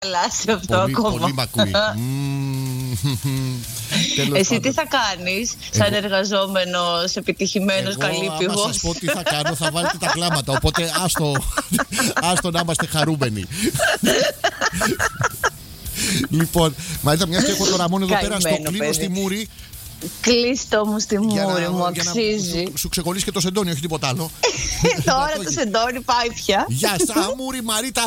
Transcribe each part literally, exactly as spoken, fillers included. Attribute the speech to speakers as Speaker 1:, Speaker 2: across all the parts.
Speaker 1: καλά σε αυτό
Speaker 2: πολύ,
Speaker 1: ακόμα.
Speaker 2: Πολύ μ' ακούει.
Speaker 1: Εσύ τι θα κάνεις σαν εργαζόμενος, επιτυχημένος, καλύπηβος?
Speaker 2: Εγώ άμα σας πω τι θα κάνω θα βάλετε τα κλάματα. Οπότε άστο, άστο να είμαστε χαρούμενοι. Λοιπόν, Μαρίτα, μιας και έχω το Ραμόν εδώ πέρα στο κλείνω στη μούρη.
Speaker 1: Κλείστο μου στη μούρη, μου αξίζει.
Speaker 2: Σου ξεκολλήσει και το σεντόνι, όχι τίποτα άλλο.
Speaker 1: Τώρα το σεντόνι πάει πια.
Speaker 2: Γεια σα, μούρη Μαρίτα.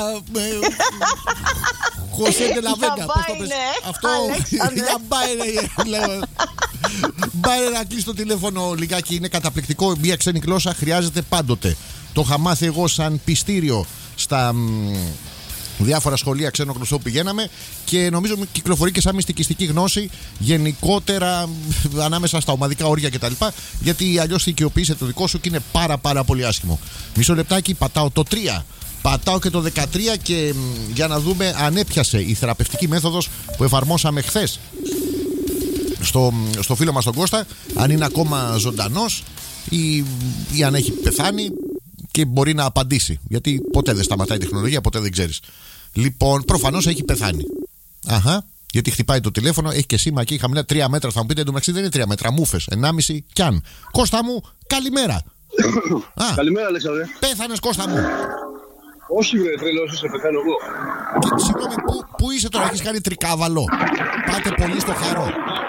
Speaker 2: Χωσέντε Λαβέντα. Πώς το πες αυτό? Για μπάιρε. Μπάιρε να κλείσει το τηλέφωνο λιγάκι. Είναι καταπληκτικό. Μια ξένη γλώσσα χρειάζεται πάντοτε. Το είχα μάθει εγώ σαν πιστήριο στα διάφορα σχολεία ξένων γλωσσών που πηγαίναμε και νομίζω κυκλοφορεί και σαν μυστικιστική γνώση γενικότερα ανάμεσα στα ομαδικά όρια κτλ. Γιατί αλλιώς οικειοποιείσαι το δικό σου και είναι πάρα πάρα πολύ άσχημο. Μισό λεπτάκι, πατάω το τρία. Πατάω και το δεκατρία και για να δούμε αν έπιασε η θεραπευτική μέθοδος που εφαρμόσαμε χθες στο, στο φίλο μας τον Κώστα, αν είναι ακόμα ζωντανός ή, ή αν έχει πεθάνει και μπορεί να απαντήσει. Γιατί ποτέ δεν σταματάει η τεχνολογία, ποτέ δεν ξέρεις. Λοιπόν, προφανώς έχει πεθάνει. Αχα, γιατί χτυπάει το τηλέφωνο, έχει και σήμα εκεί χαμηλά τρία μέτρα. Θα μου πείτε εντωμεταξύ δεν είναι τρία μέτρα, μούφες, ενάμιση κι αν. Κώστα μου, καλημέρα.
Speaker 3: Α, καλημέρα, Αλέξανδρε.
Speaker 2: Πέθανες, Κώστα μου?
Speaker 3: Όχι, βρε, τρελός, σε πεθάνω εγώ.
Speaker 2: Συγγνώμη, πού, πού είσαι τώρα, έχεις κάνει τρικάβαλο? Πάτε πολύ στο χαρό.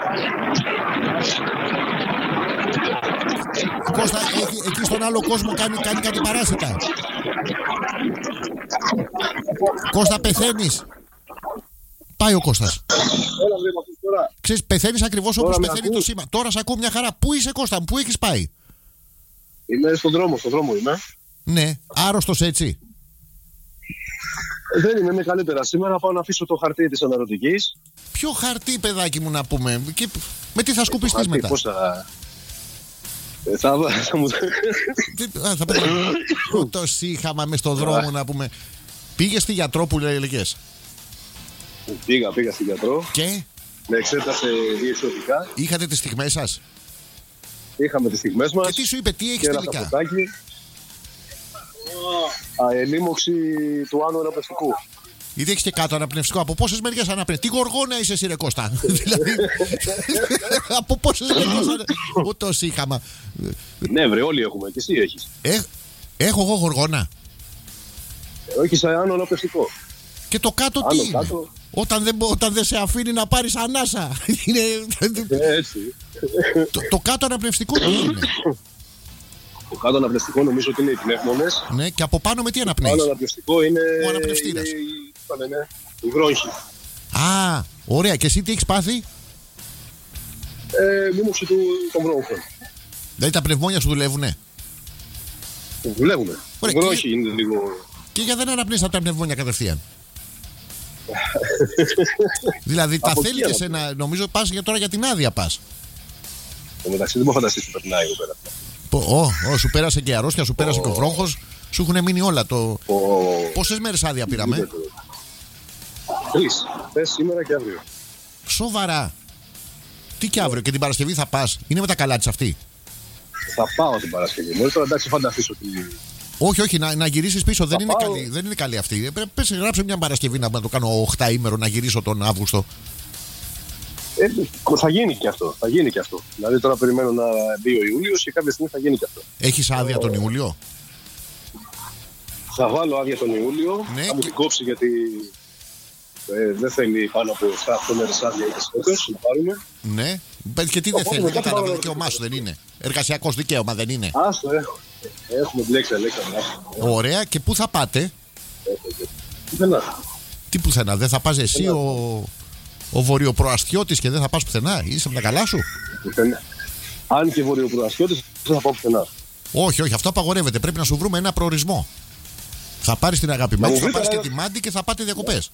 Speaker 2: Κώστα, εκεί, εκεί στον άλλο κόσμο κάνει, κάνει κάτι παράσιτα. Κώστα, πεθαίνεις? Πάει ο Κώστας.
Speaker 3: Έλα, βρε, μας τώρα.
Speaker 2: Ξέρεις, πεθαίνεις ακριβώς όπως πεθαίνει το σήμα. Τώρα σ' ακούω μια χαρά. Πού είσαι, Κώστα μου, πού έχεις πάει?
Speaker 3: Είμαι στον δρόμο, στον δρόμο είμαι.
Speaker 2: Ναι, άρρωστος έτσι?
Speaker 3: Δεν είμαι, είμαι καλύτερα. Σήμερα πάω να αφήσω το χαρτί της αναρωτικής.
Speaker 2: Ποιο χαρτί, παιδάκι μου, να πούμε? Και με τι θα σκουπιστείς μετά?
Speaker 3: Πώς θα... Ε, θα, θα μου...
Speaker 2: Α, θα πέτω. Το είχαμε μες στον δρόμο να πούμε. Πήγες στη γιατρό που έλεγες?
Speaker 3: Πήγα, πήγα στη γιατρό.
Speaker 2: Και?
Speaker 3: Με εξέτασε διεξοδικά.
Speaker 2: Είχατε τις στιγμές σας?
Speaker 3: Είχαμε τις στιγμές μας.
Speaker 2: Και τι σου είπε, τι έχεις τελικά?
Speaker 3: Αελίμωξη του άνω αναπνευστικού.
Speaker 2: Γιατί έχεις και κάτω αναπνευστικό. Από πόσες μεριές αναπνευστικό? Τι γοργόνα είσαι εσύ, ρε Κώστα? Δηλαδή, από πόσες μεριές αναπνευστικό? Ούτως είχαμε.
Speaker 3: Ναι, βρε, όλοι έχουμε. Και εσύ έχεις.
Speaker 2: Ε, έχω εγώ γοργόνα?
Speaker 3: Ε, όχι, σαν άνω αναπνευστικό.
Speaker 2: Και το κάτω
Speaker 3: άνω,
Speaker 2: τι είναι?
Speaker 3: Κάτω.
Speaker 2: Όταν δεν, όταν δεν σε αφήνει να πάρεις ανάσα. Είναι...
Speaker 3: Έτσι.
Speaker 2: το, το κάτω αναπνευστικό τι είναι?
Speaker 3: Το κάτω αναπνευστικό νομίζω ότι είναι οι πνεύμονες.
Speaker 2: Ναι, και από πάνω με τι αναπνέεις?
Speaker 3: Το πάνω αναπνευστικό είναι
Speaker 2: ο αναπνευστήρας.
Speaker 3: Είναι η βρόγχη.
Speaker 2: Α, ωραία. Και εσύ τι έχεις πάθει?
Speaker 3: Ε, μίμωση του των βρόγχων.
Speaker 2: Δηλαδή τα πνευμόνια σου δουλεύουνε?
Speaker 3: Δουλεύουνε. Η βρόγχη
Speaker 2: και...
Speaker 3: είναι λίγο...
Speaker 2: Και για δεν αναπνέεις από τα πνευμόνια κατευθείαν? Δηλαδή τα θέλει και σένα. Νομίζω πας για τώρα για την άδεια πας.
Speaker 3: Εν μεταξύ δεν μπορώ να φανταστείς τι περνάει εδώ πέρα.
Speaker 2: Ω, oh, σου πέρασε και η αρρώστια, σου πέρασε oh. και ο βρόγχος. Σου έχουν μείνει όλα το... Oh. Πόσες μέρες άδεια πήραμε?
Speaker 3: Τρεις. Θες σήμερα και αύριο.
Speaker 2: Σοβαρά? Τι και αύριο? Και την Παρασκευή θα πας? Είναι με τα καλά της αυτή?
Speaker 3: Θα πάω την Παρασκευή. Μόλις τώρα εντάξει φανταστείς ότι...
Speaker 2: Όχι, όχι, να, να γυρίσεις πίσω. Δεν είναι, καλή, δεν είναι καλή αυτή. Πες, γράψε μια Παρασκευή να, να το κάνω οχτάήμερο να γυρίσω τον Αύγουστο.
Speaker 3: Ε, θα γίνει και αυτό. Θα γίνει και αυτό. Δηλαδή τώρα περιμένω να μπει ο Ιούλιος και κάποια στιγμή θα γίνει και αυτό.
Speaker 2: Έχεις άδεια τον Ιούλιο?
Speaker 3: Θα βάλω άδεια τον Ιούλιο.
Speaker 2: Ναι,
Speaker 3: θα μου
Speaker 2: και...
Speaker 3: την κόψει γιατί ε, δεν θέλει πάνω από επτά μέρες άδεια ή τέσσερις να πάρουμε.
Speaker 2: Ναι. Και τι δεν θέλει? Δεν κατάλαβε, δικαίωμά σου δεν είναι? Εργασιακός δικαίωμα δεν είναι?
Speaker 3: Άστο, έχω. Έχουμε μπλέξει, Αλέξανδρα.
Speaker 2: Ωραία, και πού θα πάτε?
Speaker 3: Πουθενά.
Speaker 2: Τι πουθενά? Δεν θα πας εσύ ο, ο βορειοπροαστιώτης και δεν θα πας πουθενά? Είσαι με τα καλά σου?
Speaker 3: Πουθενά. Αν και βορειοπροαστιώτης δεν θα πάω πουθενά.
Speaker 2: Όχι, όχι, αυτό απαγορεύεται. Πρέπει να σου βρούμε ένα προορισμό. Θα πάρεις την αγαπημένη σου, θα πάρεις και τη Μάντη και θα πάτε διακοπές.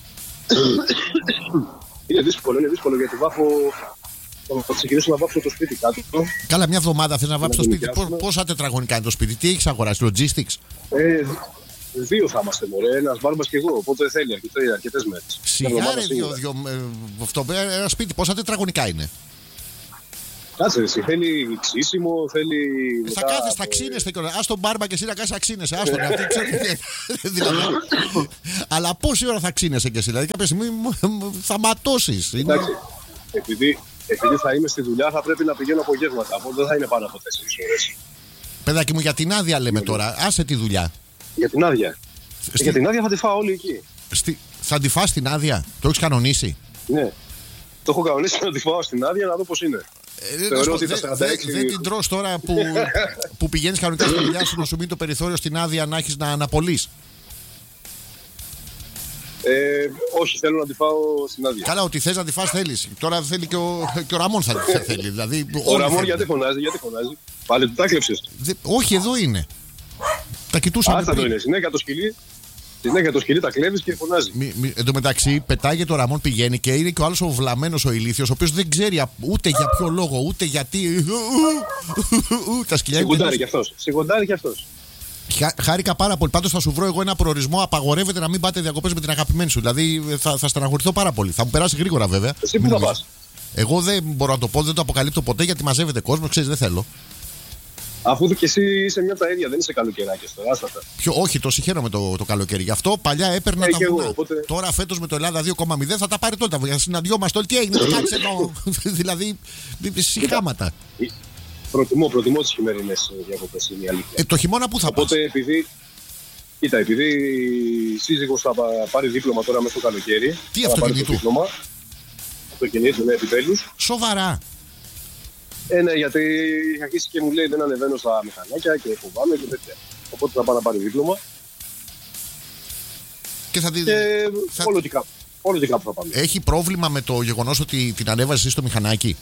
Speaker 3: Είναι δύσκολο, είναι δύσκολο γιατί βάφω. Θα ξεκινήσω να βάψω το σπίτι κάτω.
Speaker 2: Καλά, μια εβδομάδα θες να βάψεις το σπίτι? Πώς, πόσα τετραγωνικά είναι το σπίτι? Τι έχεις αγοράσει? Logistics?
Speaker 3: Ε, δύο θα είμαστε, μωρέ. Ένας Μπάρμπας και εγώ. Οπότε θέλει αρκετές μέρες.
Speaker 2: Σιγά ρε, δύο, δύο, ε, αυτό, ένα σπίτι πόσα τετραγωνικά είναι?
Speaker 3: Κάτσε, εσύ, θέλει ξύσιμο, θέλει.
Speaker 2: Ε, θα κάθεσαι, θα ξύνεσαι κιόλα. Α τον μπάρμπα και εσύ να κάθεσαι να ξύνεσαι. Άστον, αυτή ξέρει. Δηλαδή. Αλλά πόση ώρα θα ξύνεσαι κι εσύ, δηλαδή κάποια στιγμή θα ματώσει.
Speaker 3: Εντάξει. Επειδή, επειδή θα είμαι στη δουλειά, θα πρέπει να πηγαίνω απογεύματα. Οπότε δεν θα είναι πάνω από τέσσερις ώρες.
Speaker 2: Παιδάκι μου, για την άδεια λέμε τώρα. Άσε τη δουλειά.
Speaker 3: Για την άδεια. Στη... Για την άδεια θα τη φάω όλη εκεί.
Speaker 2: Στη... Θα τη φας την άδεια, το έχεις κανονίσει?
Speaker 3: Ναι. Το έχω κανονίσει να τη φάω στην άδεια να δω πώς είναι.
Speaker 2: Ε, Θεωρώ ότι δεν δε, δε την τρως τώρα που, που πηγαίνεις κανονικά στη δουλειά σου να σου μείνει το περιθώριο στην άδεια να έχεις να αναπολύεις.
Speaker 3: Ε, όχι, θέλω να τη φάω στην άδεια.
Speaker 2: Καλά, ότι θες να τη φας θέλεις. Τώρα θέλει και ο, και ο Ραμόν θα θέλει. Δηλαδή,
Speaker 3: ο Ραμόν γιατί φωνάζει, γιατί φωνάζει. Πάλι του τα κλέψες.
Speaker 2: Όχι, εδώ είναι. Τα κοιτούσαμε.
Speaker 3: Άστα το είναι. Συνέχεια το σκυλί. Συνέχεια το σκυλί τα κλέβεις και φωνάζει.
Speaker 2: Μη, μη, εν τω μεταξύ, πετάγεται ο Ραμόν, πηγαίνει και είναι και ο άλλος ο βλαμμένος ο ηλίθιος, ο οποίος δεν ξέρει ούτε για ποιο λόγο, ούτε γιατί. Τα σκυλιά.
Speaker 3: Σιγοντάρει κι αυτός. Σιγοντάρει κι αυτός.
Speaker 2: Χάρηκα πάρα πολύ. Πάντως θα σου βρω εγώ ένα προορισμό. Απαγορεύεται να μην πάτε διακοπές με την αγαπημένη σου. Δηλαδή θα, θα στεναχωρηθώ πάρα πολύ. Θα μου περάσει γρήγορα βέβαια.
Speaker 3: Εσύ πού θα πας?
Speaker 2: Εγώ δεν μπορώ να το πω, δεν το αποκαλύπτω ποτέ γιατί μαζεύεται κόσμο. Ξέρεις, δεν θέλω.
Speaker 3: Αφού και εσύ είσαι μια από τα ίδια, δεν είσαι καλοκαιράκια τώρα. Άστατα.
Speaker 2: Ποιο, όχι, το συγχαίρομαι το, το καλοκαίρι. Γι' αυτό παλιά έπαιρνα
Speaker 3: ε,
Speaker 2: τα βουνά.
Speaker 3: Εγώ, οπότε...
Speaker 2: Τώρα φέτος με το Ελλάδα δύο κόμμα μηδέν θα τα πάρει τότε. Για συναντιόμαστε όλοι. Τι έγινε, κάτσε εδώ. Δηλαδή, συγχάματα.
Speaker 3: Προτιμώ, προτιμώ τις χειμερινές διακοπές, είναι η αλήθεια.
Speaker 2: Ε, το χειμώνα πού θα πας?
Speaker 3: Οπότε επειδή. Κοίτα, επειδή η σύζυγος θα πάρει δίπλωμα τώρα μέσα στο καλοκαίρι.
Speaker 2: Τι αυτοκινήτου?
Speaker 3: Αυτοκινήτου, ναι, επιτέλους.
Speaker 2: Σοβαρά?
Speaker 3: Ε, ναι, γιατί έχει αρχίσει και μου λέει δεν ανεβαίνω στα μηχανάκια και φοβάμαι και τέτοια. Οπότε θα πάω να πάρει δίπλωμα.
Speaker 2: Και θα δει.
Speaker 3: Και
Speaker 2: θα...
Speaker 3: όλο και κάπου. Όλο και κάπου θα πάμε.
Speaker 2: Έχει πρόβλημα με το γεγονός ότι την ανέβαζε στο μηχανάκι?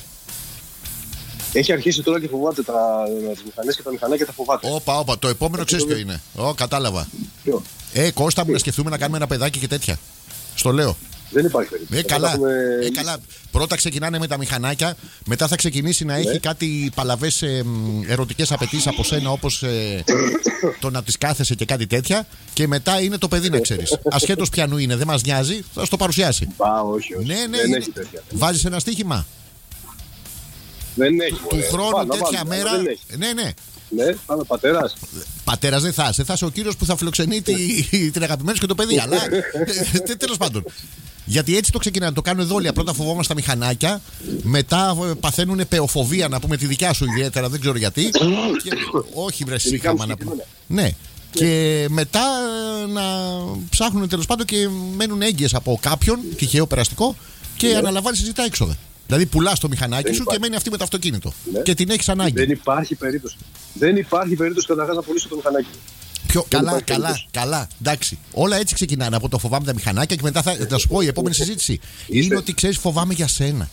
Speaker 3: Έχει αρχίσει τώρα και φοβάται τα, τις μηχανές και τα μηχανάκια τα φοβάται.
Speaker 2: Όπα, όπα. Το επόμενο ξέρεις ποιο είναι? Ω, κατάλαβα.
Speaker 3: Ποιο?
Speaker 2: Ε, Κώστα μου, να σκεφτούμε να κάνουμε ένα παιδάκι και τέτοια. Στο λέω.
Speaker 3: Δεν υπάρχει περίπτωση.
Speaker 2: Ε, καλά. Έχουμε... Ε, καλά. Πρώτα ξεκινάνε με τα μηχανάκια, μετά θα ξεκινήσει να έχει ναι. κάτι παλαβές ε, ερωτικές απαιτήσεις από σένα, όπως ε, το να τις κάθεσαι και κάτι τέτοια. Και μετά είναι το παιδί, να ξέρεις. Ασχέτως ποιανού είναι, δεν μας νοιάζει, θα σου το παρουσιάσει.
Speaker 3: Πα, όχι, όχι.
Speaker 2: Ναι, ναι,
Speaker 3: δεν
Speaker 2: είναι...
Speaker 3: έχει τέτοια.
Speaker 2: Βάζεις ένα στοίχημα.
Speaker 3: Δεν έχει.
Speaker 2: Του χρόνου
Speaker 3: Πα,
Speaker 2: τέτοια
Speaker 3: βάλει,
Speaker 2: μέρα.
Speaker 3: Ναι,
Speaker 2: ναι.
Speaker 3: Ναι, θα είμαι πατέρας.
Speaker 2: Πατέρας δεν θα είσαι. Θα είσαι ο κύριος που θα φιλοξενεί τη, την αγαπημένη σου και το παιδί. Αλλά τέλος πάντων. Γιατί έτσι το ξεκινάνε. Το κάνουν εδώ όλοι. Πρώτα φοβόμαστε τα μηχανάκια. Μετά παθαίνουν πεοφοβία, να πούμε τη δικιά σου ιδιαίτερα. Δεν ξέρω γιατί. Και, όχι, βρε σύγχαμα να πούμε. Ναι. Και μετά να ψάχνουν τέλος πάντων και μένουν έγκυες από κάποιον τυχαίο περαστικό και yeah. αναλαμβάνει συζητά έξοδα. Δηλαδή πουλάς το μηχανάκι δεν σου υπάρχει. Και μένει αυτή με το αυτοκίνητο. Ναι. Και την έχεις ανάγκη.
Speaker 3: Δεν υπάρχει περίπτωση. Δεν υπάρχει περίπτωση καταρχάς να πουλήσω το μηχανάκι.
Speaker 2: Πιο, καλά, καλά, περίπτωση. καλά. Εντάξει. Όλα έτσι ξεκινάνε. Από το φοβάμαι τα μηχανάκια και μετά θα, θα σου πω η επόμενη συζήτηση. Είστε. Είναι ότι ξέρεις, φοβάμαι για σένα.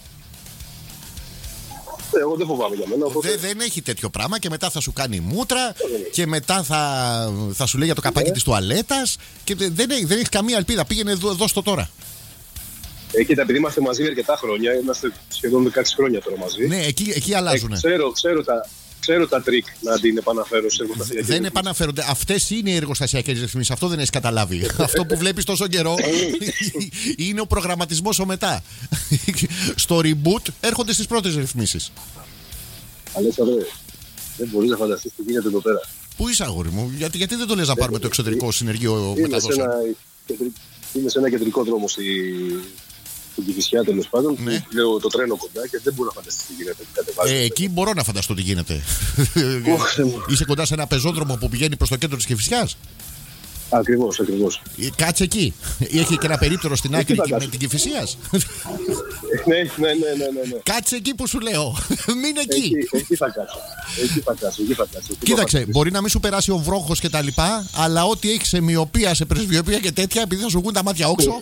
Speaker 3: Εγώ δεν φοβάμαι για μένα. Οπότε...
Speaker 2: Δεν, δεν έχει τέτοιο πράγμα και μετά θα σου κάνει μούτρα και μετά θα, θα σου λέει για το καπάκι yeah. της τουαλέτας και δεν, δεν έχει καμία ελπίδα. Πήγαινε εδώ, δώσ' το τώρα.
Speaker 3: Ε, κοίτα, επειδή είμαστε μαζί αρκετά χρόνια, είμαστε σχεδόν δεκαέξι χρόνια τώρα μαζί.
Speaker 2: Ναι, εκεί, εκεί αλλάζουν.
Speaker 3: Ε, ξέρω, ξέρω, τα, ξέρω τα τρίκ να την επαναφέρω σε εργοστασιακές.
Speaker 2: Δεν επαναφέρονται. Αυτές είναι οι εργοστασιακές ρυθμίσεις. Αυτό δεν έχεις καταλάβει. Αυτό που βλέπεις τόσο καιρό είναι ο προγραμματισμός ο μετά. Στο reboot έρχονται στις πρώτες ρυθμίσεις.
Speaker 3: Αλέξανδρε, δεν μπορείς να φανταστείς τι γίνεται εδώ πέρα.
Speaker 2: Πού είσαι, αγόρι μου, γιατί, γιατί δεν το λες να πάρουμε το εξωτερικό συνεργείο μεταδόσεων?
Speaker 3: Είμαι σε ένα κεντρικό δρόμο στη, στην Κηφισιά, τέλος πάντων. Ναι. Λέω το τρένο κοντά και δεν μπορώ να φανταστεί τι γίνεται.
Speaker 2: Ε, εκεί μπορώ να φανταστώ τι γίνεται. Είσαι κοντά σε ένα πεζόδρομο που πηγαίνει προς το κέντρο της Κηφισιάς.
Speaker 3: Ακριβώς, ακριβώς.
Speaker 2: Κάτσε εκεί. Έχει και ένα περίπτερο στην άκρη με την Κηφισίας.
Speaker 3: ναι, ναι, ναι, ναι, ναι.
Speaker 2: Κάτσε εκεί που σου λέω. Μην εκεί.
Speaker 3: Εκεί, εκεί θα κάτσω. Εκεί θα κάτσω. Εκεί θα κάτσω.
Speaker 2: Κοίταξε, μπορεί να μην σου περάσει ο βρόχος και τα λοιπά, αλλά ό,τι έχει σε μοιοπία, σε πρεσβειοπία και τέτοια, επειδή θα σου βγουν τα μάτια όξο.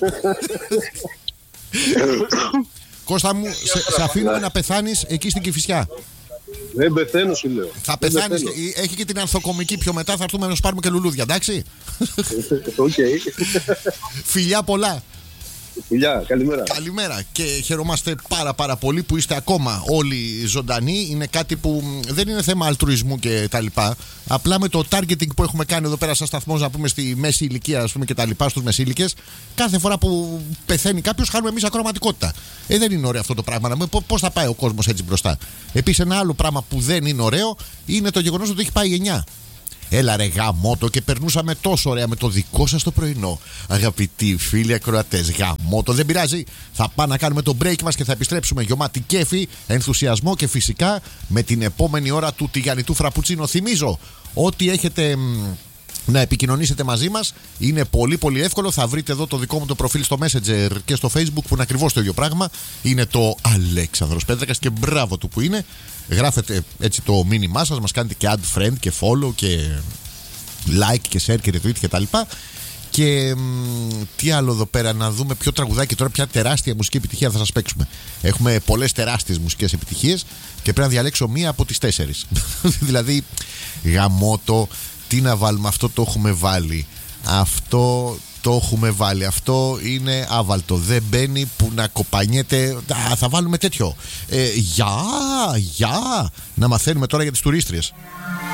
Speaker 2: Κώστα μου, σε, σε αφήνουμε να πεθάνεις εκεί στην Κηφισιά.
Speaker 3: Δεν πεθαίνω, σου λέω.
Speaker 2: Θα πεθάνεις, έχει και την ανθοκομική πιο μετά, θα έρθουμε να σου πάρουμε και λουλούδια, εντάξει.
Speaker 3: Οκ.
Speaker 2: Φιλιά πολλά.
Speaker 3: Γεια, καλημέρα.
Speaker 2: Καλημέρα και χαιρόμαστε πάρα πάρα πολύ που είστε ακόμα όλοι ζωντανοί. Είναι κάτι που δεν είναι θέμα αλτρουισμού και τα λοιπά. Απλά με το targeting που έχουμε κάνει εδώ πέρα σαν σταθμός, να πούμε στη μέση ηλικία, ας πούμε, και τα λοιπά, στους μεσήλικες, κάθε φορά που πεθαίνει κάποιος χάνουμε εμείς ακροματικότητα. Ε, δεν είναι ωραίο αυτό το πράγμα. Πώς θα πάει ο κόσμος έτσι μπροστά. Επίσης, ένα άλλο πράγμα που δεν είναι ωραίο είναι το γεγονός ότι έχει πάει εννιά. Έλα ρε γαμώτο, και περνούσαμε τόσο ωραία με το δικό σας το πρωινό. Αγαπητοί φίλοι ακροατές, γαμώτο, δεν πειράζει. Θα πάμε να κάνουμε το break μας και θα επιστρέψουμε γεμάτη κέφι, ενθουσιασμό και φυσικά με την επόμενη ώρα του τηγανιτού φραπουτσίνο. Θυμίζω ότι έχετε να επικοινωνήσετε μαζί μας. Είναι πολύ πολύ εύκολο. Θα βρείτε εδώ το δικό μου το προφίλ στο Messenger και στο Facebook, που είναι ακριβώς το ίδιο πράγμα. Είναι το Αλέξανδρος Πέτρακας και μπράβο του που είναι. Γράφετε έτσι το μήνυμά σας, μας κάνετε και add friend και follow και like και share και retweet και τα λοιπά. Και μ, τι άλλο εδώ πέρα, να δούμε ποιο τραγουδάκι τώρα, ποια τεράστια μουσική επιτυχία θα σας παίξουμε. Έχουμε πολλές τεράστιες μουσικές επιτυχίες και πρέπει να διαλέξω μία από τις τέσσερις. Δηλαδή, γαμώτο, τι να βάλουμε, αυτό το έχουμε βάλει. Αυτό το έχουμε βάλει. Αυτό είναι άβαλτο. Δεν μπαίνει, που να κοπανιέται. Α, θα βάλουμε τέτοιο. Ε, γεια, γεια. Να μαθαίνουμε τώρα για τις τουρίστριες.